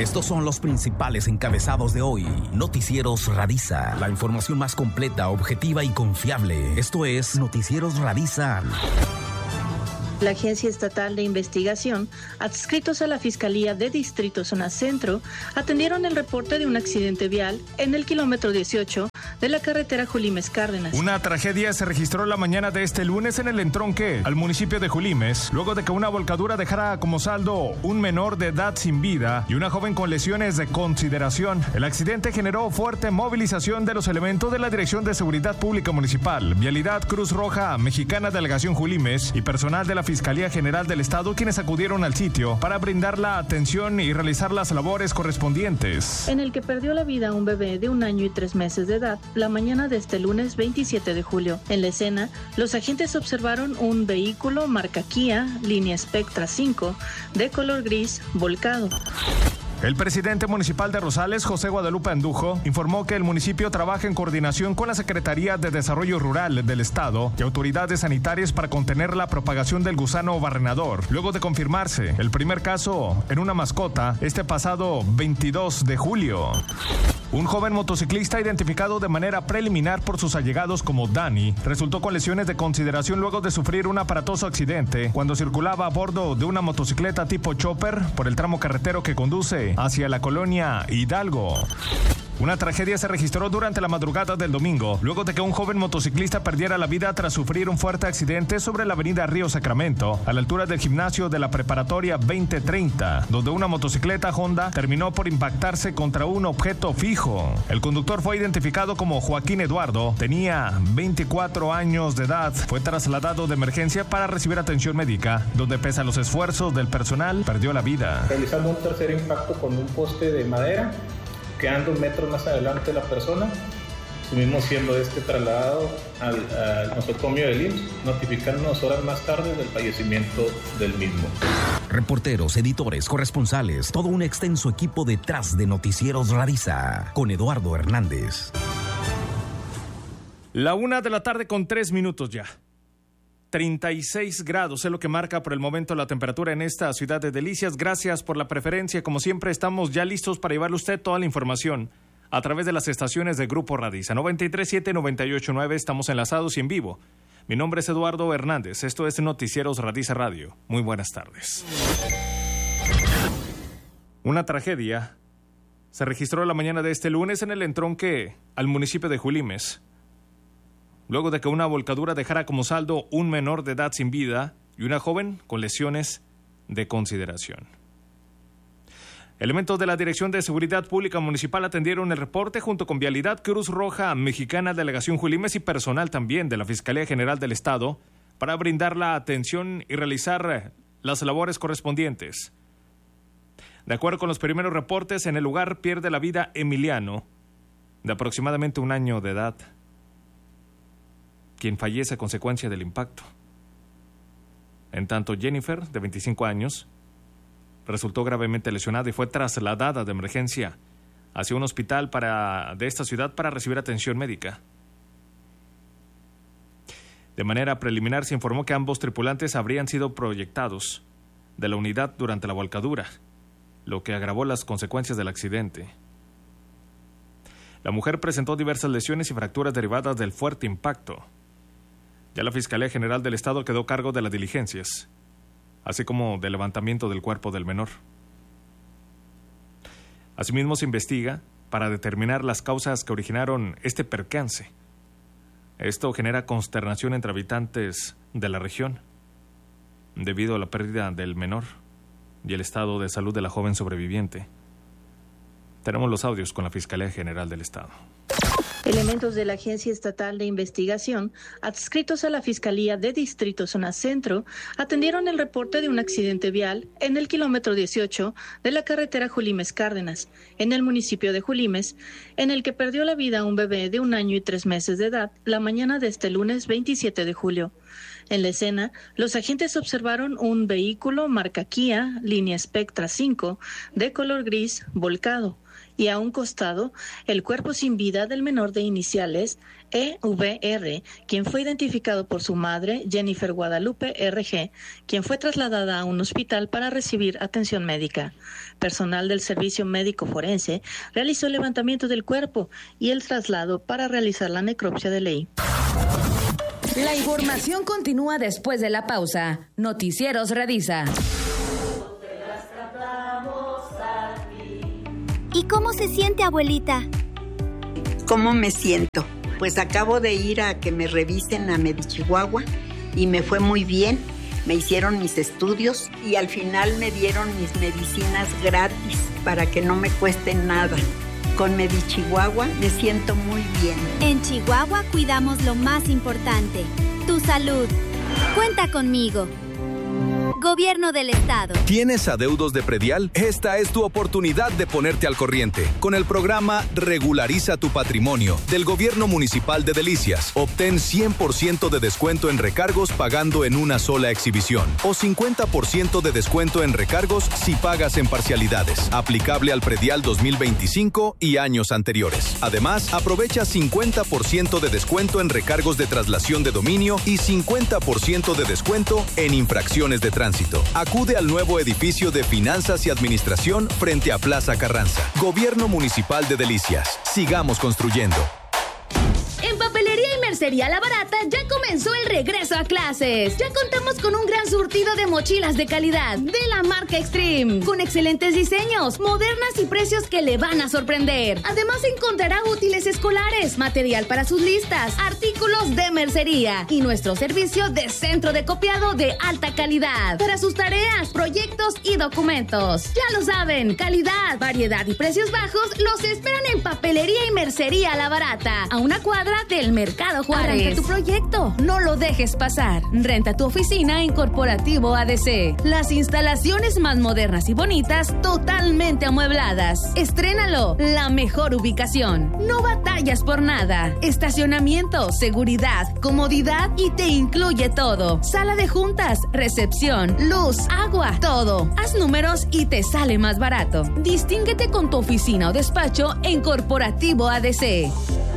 Estos son los principales encabezados de hoy. Noticieros Radiza. La información más completa, objetiva y confiable. Esto es Noticieros Radiza. La Agencia Estatal de Investigación, adscritos a la Fiscalía de Distrito Zona Centro, atendieron el reporte de un accidente vial en el kilómetro 18 de la carretera Julimes Cárdenas. Una tragedia se registró la mañana de este lunes en el entronque al municipio de Julimes, luego de que una volcadura dejara como saldo un menor de edad sin vida y una joven con lesiones de consideración. El accidente generó fuerte movilización de los elementos de la Dirección de Seguridad Pública Municipal, Vialidad Cruz Roja Mexicana Delegación Julimes y personal de la Fiscalía General del Estado, quienes acudieron al sitio para brindar la atención y realizar las labores correspondientes. En el que perdió la vida un bebé de 1 año y 3 meses de edad la mañana de este lunes 27 de julio. En la escena, los agentes observaron un vehículo marca Kia, línea Spectra 5, de color gris, volcado. El presidente municipal de Rosales, José Guadalupe Andujo, informó que el municipio trabaja en coordinación con la Secretaría de Desarrollo Rural del Estado y autoridades sanitarias para contener la propagación del gusano barrenador, luego de confirmarse el primer caso en una mascota este pasado 22 de julio. Un joven motociclista identificado de manera preliminar por sus allegados como Dani resultó con lesiones de consideración luego de sufrir un aparatoso accidente cuando circulaba a bordo de una motocicleta tipo chopper por el tramo carretero que conduce hacia la colonia Hidalgo. Una tragedia se registró durante la madrugada del domingo, luego de que un joven motociclista perdiera la vida tras sufrir un fuerte accidente sobre la avenida Río Sacramento, a la altura del gimnasio de la preparatoria 2030, donde una motocicleta Honda terminó por impactarse contra un objeto fijo. El conductor fue identificado como Joaquín Eduardo, tenía 24 años de edad, fue trasladado de emergencia para recibir atención médica, donde pese a los esfuerzos del personal, perdió la vida. Realizando un tercer impacto con un poste de madera, quedando 1 metro más adelante la persona, mismo siendo trasladado al nosocomio del IMSS, notificándonos horas más tarde del fallecimiento del mismo. Reporteros, editores, corresponsales, todo un extenso equipo detrás de Noticieros Radiza, con Eduardo Hernández. 1:03 p.m. ya. 36 grados es lo que marca por el momento la temperatura en esta ciudad de delicias. Gracias por la preferencia. Como siempre, estamos ya listos para llevarle a usted toda la información a través de las estaciones de Grupo Radiza. 93.7, 98.9, estamos enlazados y en vivo. Mi nombre es Eduardo Hernández. Esto es Noticieros Radiza Radio. Muy buenas tardes. Una tragedia se registró la mañana de este lunes en el entronque al municipio de Julimes, luego de que una volcadura dejara como saldo un menor de edad sin vida y una joven con lesiones de consideración. Elementos de la Dirección de Seguridad Pública Municipal atendieron el reporte junto con Vialidad Cruz Roja Mexicana Delegación Julimes y personal también de la Fiscalía General del Estado para brindar la atención y realizar las labores correspondientes. De acuerdo con los primeros reportes, en el lugar pierde la vida Emiliano, de aproximadamente 1 año de edad, quien fallece a consecuencia del impacto. En tanto, Jennifer, de 25 años, resultó gravemente lesionada y fue trasladada de emergencia hacia un hospital de esta ciudad para recibir atención médica. De manera preliminar se informó que ambos tripulantes habrían sido proyectados de la unidad durante la volcadura, lo que agravó las consecuencias del accidente. La mujer presentó diversas lesiones y fracturas derivadas del fuerte impacto. Ya la Fiscalía General del Estado quedó a cargo de las diligencias, así como del levantamiento del cuerpo del menor. Asimismo, se investiga para determinar las causas que originaron este percance. Esto genera consternación entre habitantes de la región, debido a la pérdida del menor y el estado de salud de la joven sobreviviente. Tenemos los audios con la Fiscalía General del Estado. Elementos de la Agencia Estatal de Investigación, adscritos a la Fiscalía de Distrito Zona Centro, atendieron el reporte de un accidente vial en el kilómetro 18 de la carretera Julimes Cárdenas, en el municipio de Julimes, en el que perdió la vida un bebé de 1 año y 3 meses de edad la mañana de este lunes 27 de julio. En la escena, los agentes observaron un vehículo marca Kia, línea Spectra 5, de color gris, volcado. y a un costado el cuerpo sin vida del menor de iniciales EVR, quien fue identificado por su madre, Jennifer Guadalupe RG, quien fue trasladada a un hospital para recibir atención médica. Personal del Servicio Médico Forense realizó el levantamiento del cuerpo y el traslado para realizar la necropsia de ley. La información continúa después de la pausa. Noticieros Radisa. ¿Y cómo se siente, abuelita? ¿Cómo me siento? Pues acabo de ir a que me revisen a Medichihuahua y me fue muy bien. Me hicieron mis estudios y al final me dieron mis medicinas gratis para que no me cuesten nada. Con Medichihuahua me siento muy bien. En Chihuahua cuidamos lo más importante, tu salud. Cuenta conmigo. Gobierno del Estado. ¿Tienes adeudos de predial? Esta es tu oportunidad de ponerte al corriente. Con el programa Regulariza tu Patrimonio del Gobierno Municipal de Delicias, obtén 100% de descuento en recargos pagando en una sola exhibición o 50% de descuento en recargos si pagas en parcialidades. Aplicable al predial 2025 y años anteriores. Además, aprovecha 50% de descuento en recargos de traslación de dominio y 50% de descuento en infracciones de tránsito. Acude al nuevo edificio de Finanzas y Administración frente a Plaza Carranza. Gobierno Municipal de Delicias. Sigamos construyendo. En Papelería y Mercería La Barata ya comenzó el regreso a clases. Ya contamos con un gran surtido de mochilas de calidad de la marca Extreme, con excelentes diseños, modernas y precios que le van a sorprender. Además encontrará útiles escolares, material para sus listas, artículos de mercería y nuestro servicio de centro de copiado de alta calidad para sus tareas, proyectos y documentos. Ya lo saben, calidad, variedad y precios bajos los esperan en Papelería y Mercería La Barata, a una cuadra del Mercado Juárez. Arranca tu proyecto, no lo dejes pasar. Renta tu oficina en Corporativo ADC. Las instalaciones más modernas y bonitas, totalmente amuebladas. Estrénalo, la mejor ubicación. No batallas por nada. Estacionamiento, seguridad, comodidad y te incluye todo. Sala de juntas, recepción, luz, agua, todo. Haz números y te sale más barato. Distínguete con tu oficina o despacho en Corporativo ADC.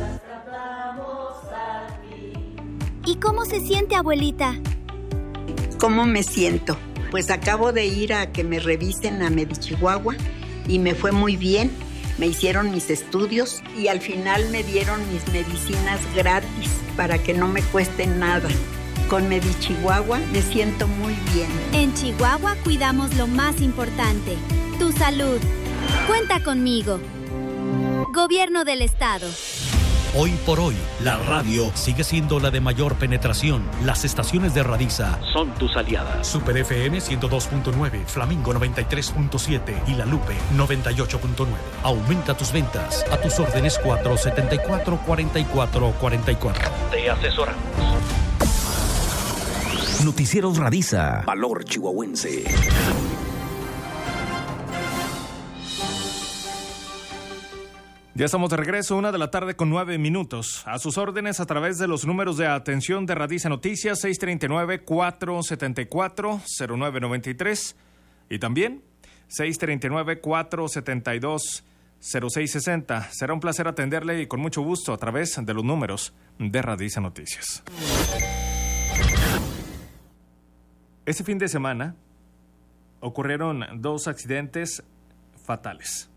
¿Y cómo se siente, abuelita? ¿Cómo me siento? Pues acabo de ir a que me revisen a Medichihuahua y me fue muy bien. Me hicieron mis estudios y al final me dieron mis medicinas gratis para que no me cuesten nada. Con Medichihuahua me siento muy bien. En Chihuahua cuidamos lo más importante, tu salud. Cuenta conmigo. Gobierno del Estado. Hoy por hoy, la radio sigue siendo la de mayor penetración. Las estaciones de Radisa son tus aliadas. Super FM 102.9, Flamingo 93.7 y La Lupe 98.9. Aumenta tus ventas. A tus órdenes 474-4444. Te asesoramos. Noticieros Radisa. Valor chihuahuense. Ya estamos de regreso, 1:09 p.m. A sus órdenes a través de los números de atención de Radisa Noticias, 639-474-0993 y también 639-472-0660. Será un placer atenderle y con mucho gusto a través de los números de Radisa Noticias. Este fin de semana ocurrieron 2 accidentes fatales.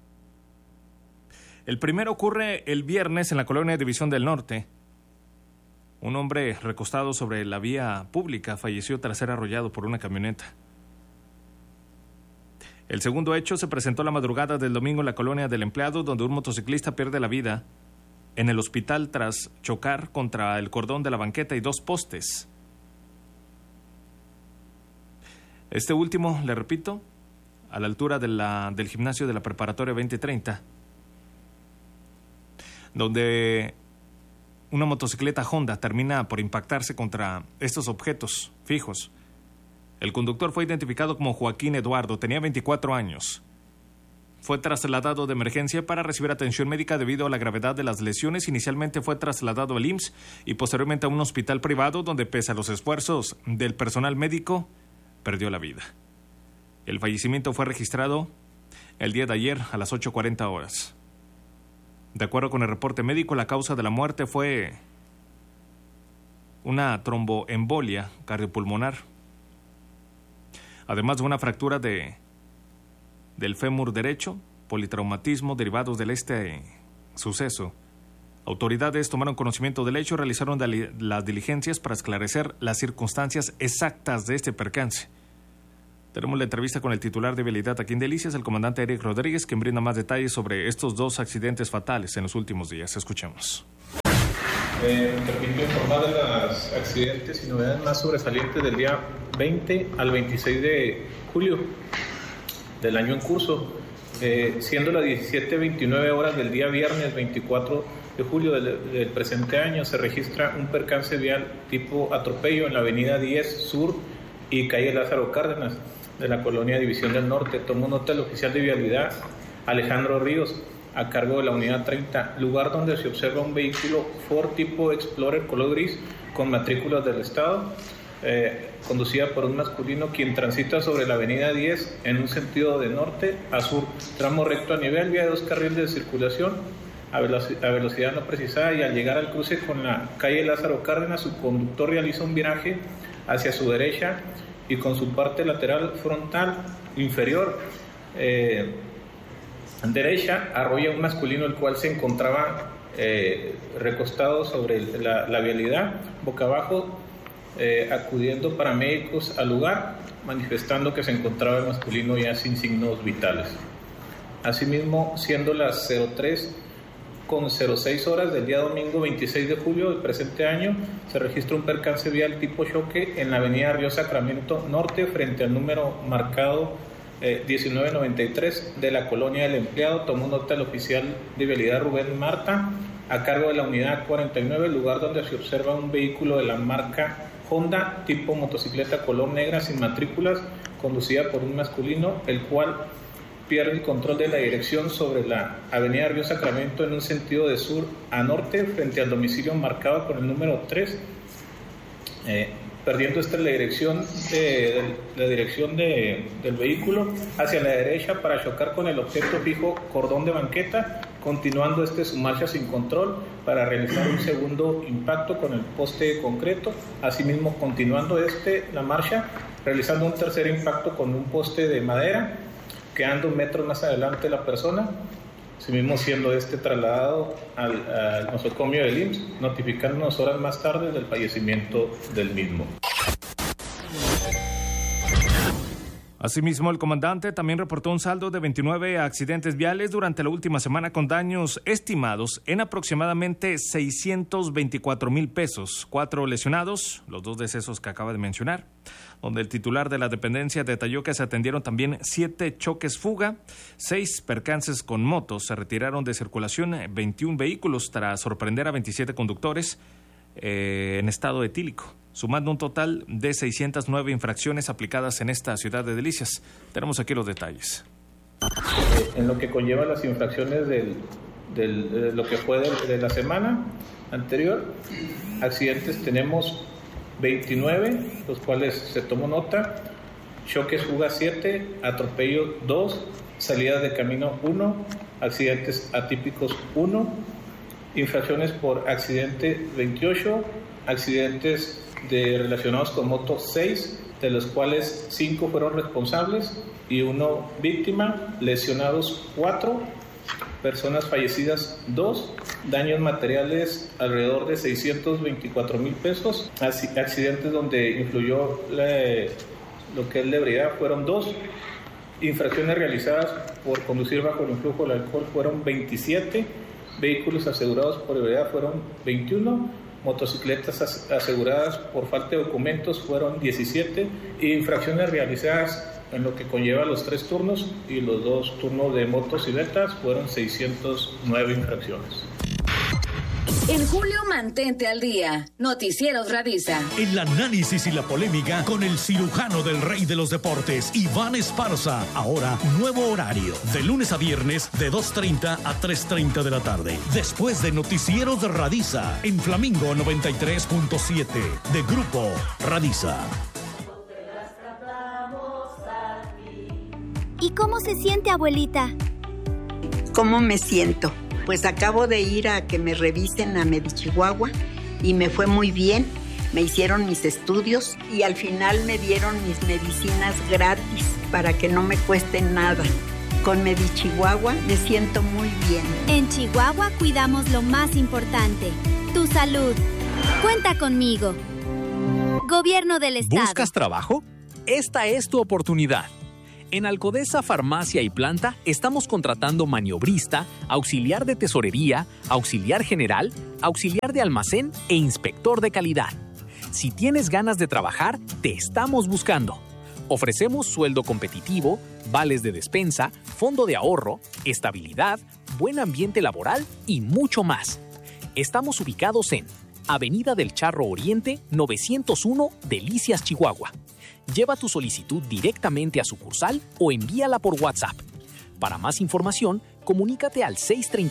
El primero ocurre el viernes en la colonia División del Norte. Un hombre recostado sobre la vía pública falleció tras ser arrollado por una camioneta. El segundo hecho se presentó la madrugada del domingo en la colonia del Empleado, donde un motociclista pierde la vida en el hospital tras chocar contra el cordón de la banqueta y 2 postes. Este último, le repito, a la altura del gimnasio de la Preparatoria 2030, donde una motocicleta Honda termina por impactarse contra estos objetos fijos. El conductor fue identificado como Joaquín Eduardo, tenía 24 años. Fue trasladado de emergencia para recibir atención médica debido a la gravedad de las lesiones. Inicialmente fue trasladado al IMSS y posteriormente a un hospital privado donde, pese a los esfuerzos del personal médico, perdió la vida. El fallecimiento fue registrado el día de ayer a las 8:40 horas. De acuerdo con el reporte médico, la causa de la muerte fue una tromboembolia cardiopulmonar, además de una fractura del fémur derecho, politraumatismo derivados de este suceso. Autoridades tomaron conocimiento del hecho y realizaron las diligencias para esclarecer las circunstancias exactas de este percance. Tenemos la entrevista con el titular de Vialidad aquí en Delicias, el comandante Eric Rodríguez, quien brinda más detalles sobre estos 2 accidentes fatales en los últimos días. Escuchemos. Permito informar de los accidentes y novedades más sobresalientes del día 20 al 26 de julio del año en curso, siendo las 17:29 horas del día viernes 24 de julio del presente año. Se registra un percance vial tipo atropello en la avenida 10 Sur y calle Lázaro Cárdenas de la colonia División del Norte. Tomó nota el oficial de vialidad Alejandro Ríos, a cargo de la unidad 30, lugar donde se observa un vehículo Ford tipo Explorer color gris con matrículas del estado, conducida por un masculino, quien transita sobre la avenida 10 en un sentido de norte a sur, tramo recto a nivel, vía de 2 carriles de circulación a velocidad no precisada, y al llegar al cruce con la calle Lázaro Cárdenas, su conductor realiza un viraje hacia su derecha y con su parte lateral frontal inferior derecha arrolla un masculino, el cual se encontraba recostado sobre la vialidad, boca abajo, acudiendo paramédicos al lugar, manifestando que se encontraba el masculino ya sin signos vitales. Asimismo, siendo las 03:06 horas del día domingo 26 de julio del presente año, se registra un percance vial tipo choque en la avenida Río Sacramento Norte, frente al número marcado 1993 de la colonia del Empleado. Tomó nota el oficial de vialidad Rubén Marta, a cargo de la unidad 49, lugar donde se observa un vehículo de la marca Honda tipo motocicleta color negra sin matrículas, conducida por un masculino, el cual pierde el control de la dirección sobre la avenida Río Sacramento en un sentido de sur a norte, frente al domicilio marcado con el número 3, perdiendo la dirección del vehículo hacia la derecha para chocar con el objeto fijo cordón de banqueta, continuando su marcha sin control para realizar un segundo impacto con el poste de concreto, asimismo continuando la marcha, realizando un tercer impacto con un poste de madera, quedando metros más adelante la persona, asimismo siendo trasladado al nosocomio del IMSS, notificándonos horas más tarde del fallecimiento del mismo. Asimismo, el comandante también reportó un saldo de 29 accidentes viales durante la última semana, con daños estimados en aproximadamente 624,000 pesos. 4 lesionados, los 2 decesos que acaba de mencionar, donde el titular de la dependencia detalló que se atendieron también 7 choques fuga, 6 percances con motos, se retiraron de circulación 21 vehículos tras sorprender a 27 conductores en estado etílico, sumando un total de 609 infracciones aplicadas en esta ciudad de Delicias. Tenemos aquí los detalles. En lo que conlleva las infracciones de lo que fue de la semana anterior, accidentes tenemos 29, los cuales se tomó nota, choques fuga 7, atropello 2, salidas de camino 1, accidentes atípicos 1, infracciones por accidente 28, accidentes relacionados con motos 6, de los cuales 5 fueron responsables y 1 víctima, lesionados 4, personas fallecidas 2, daños materiales alrededor de 624,000 pesos, accidentes donde influyó lo que es la ebriedad fueron 2, infracciones realizadas por conducir bajo el influjo del alcohol fueron 27, vehículos asegurados por ebriedad fueron 21, motocicletas aseguradas por falta de documentos fueron 17, y infracciones realizadas en lo que conlleva los 3 turnos y los 2 turnos de motocicletas fueron 609 infracciones. En julio, mantente al día. Noticieros Radisa. El análisis y la polémica con el cirujano del rey de los deportes, Iván Esparza. Ahora, nuevo horario. De lunes a viernes, de 2:30 a 3:30 de la tarde. Después de Noticieros Radisa, en Flamingo 93.7, de Grupo Radisa. ¿Y ¿Y cómo se siente, abuelita? ¿Cómo me siento? Pues acabo de ir a que me revisen a Medichihuahua y me fue muy bien. Me hicieron mis estudios y al final me dieron mis medicinas gratis para que no me cuesten nada. Con Medichihuahua me siento muy bien. En Chihuahua cuidamos lo más importante, tu salud. Cuenta conmigo. Gobierno del Estado. ¿Buscas trabajo? Esta es tu oportunidad. En Alcodesa Farmacia y Planta estamos contratando maniobrista, auxiliar de tesorería, auxiliar general, auxiliar de almacén e inspector de calidad. Si tienes ganas de trabajar, te estamos buscando. Ofrecemos sueldo competitivo, vales de despensa, fondo de ahorro, estabilidad, buen ambiente laboral y mucho más. Estamos ubicados en Avenida del Charro Oriente, 901, Delicias, Chihuahua. Lleva tu solicitud directamente a sucursal o envíala por WhatsApp. Para más información, comunícate al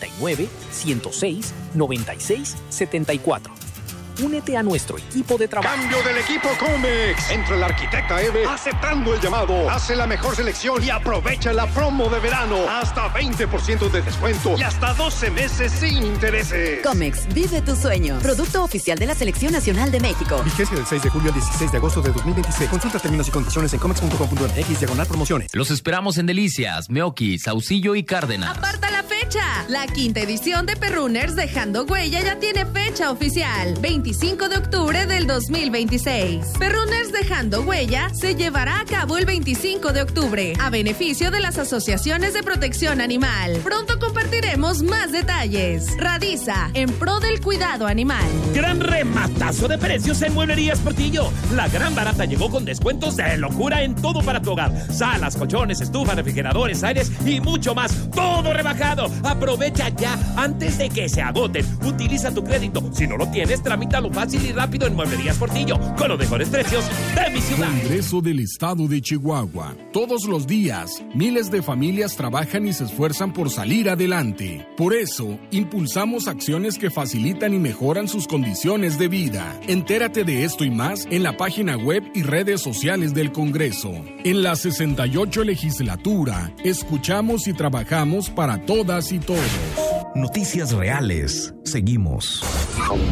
639-106-9674. Únete a nuestro equipo de trabajo. Cambio del equipo Comex. Entra la arquitecta Eve aceptando el llamado. Hace la mejor selección y aprovecha la promo de verano. Hasta 20% de descuento y hasta 12 meses sin intereses. Comex, vive tu sueño. Producto oficial de la Selección Nacional de México. Vigencia del 6 de julio al 16 de agosto de 2026. Consulta términos y condiciones en comex.com.mx/promociones. Los esperamos en Delicias, Meoqui, Saucillo y Cárdenas. ¡Aparta la fecha! La quinta edición de Perrunners Dejando Huella ya tiene fecha oficial. 25 de octubre del 2026. Perrunners Dejando Huella se llevará a cabo el 25 de octubre a beneficio de las asociaciones de protección animal. Pronto compartiremos más detalles. Radiza, en pro del cuidado animal. Gran rematazo de precios en Mueblerías Portillo. La gran barata llegó con descuentos de locura en todo para tu hogar. Salas, colchones, estufas, refrigeradores, aires y mucho más. Todo rebajado. Aprovecha ya antes de que se agoten. Utiliza tu crédito. Si no lo tienes, tramítalo fácil y rápido en Mueblerías Portillo, con los mejores precios de mi ciudad. Congreso del Estado de Chihuahua. Todos los días, miles de familias trabajan y se esfuerzan por salir adelante. Por eso, impulsamos acciones que facilitan y mejoran sus condiciones de vida. Entérate de esto y más en la página web y redes sociales del Congreso. En la 68 legislatura, escuchamos y trabajamos para todas y todos. Noticias reales. Seguimos.